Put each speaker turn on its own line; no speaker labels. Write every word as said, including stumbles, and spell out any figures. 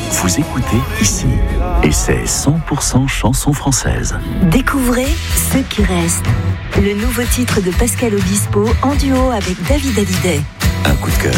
vous écoutez ici. Et c'est cent pour cent chansons françaises.
Découvrez Ce qui reste. Le nouveau titre de Pascal Obispo en duo avec David Hallyday.
Un coup de cœur